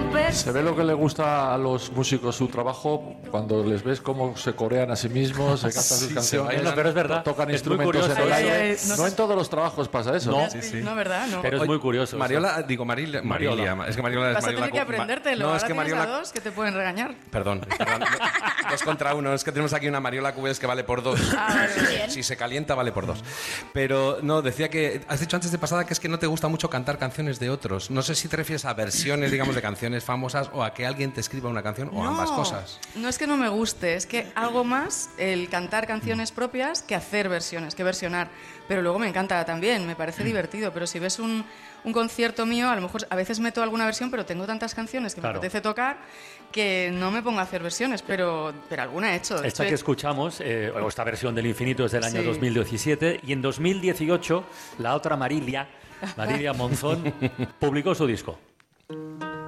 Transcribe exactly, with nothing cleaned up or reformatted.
preocupes. Se ve lo que le gusta a los músicos su trabajo cuando les ves cómo se corean a sí mismos, se cantan Sí, sus canciones, no, pero es verdad. tocan Es muy instrumentos curioso. en el Ay, aire. ay, ay, no No sé. en todos los trabajos pasa eso. No. Sí, sí. No, ¿verdad? No. Pero es muy curioso. Mariola, digo Maril, Marilia. Es que Mariola es Vas a Mariola. tener que con- aprendértelo. No, Ahora es que tienes Mariola. a dos que te pueden regañar. Perdón, perdón. Dos contra uno. Es que tenemos aquí una Mariola Cubes que vale por dos. Ah, vale, bien. Si se calienta, vale por dos. Pero no, decía que. Has dicho antes de pasada que es que no te gusta mucho cantar canciones de otros. No sé si te refieres a versiones, digamos, de canciones famosas o a que alguien te escriba una canción o No, ambas cosas. No es que no me guste, es que hago más el cantar canciones propias que hacer versiones, que versionar. Pero luego me encanta también, me parece divertido. Pero si ves un, un concierto mío, a lo mejor a veces meto alguna versión, pero tengo tantas canciones que Claro. me apetece tocar que no me pongo a hacer versiones, pero, pero alguna he hecho. De Esta hecho, que escuchamos, eh, o esta versión del Infinito es del año Sí. dos mil diecisiete y en dos mil dieciocho la otra Marilia, Marilia Monzón, publicó su disco.